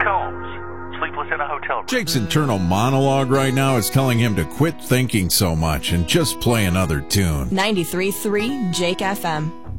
Combs, sleepless in a hotel room. Jake's internal monologue right now is telling him to quit thinking so much and just play another tune. 93.3 Jake FM.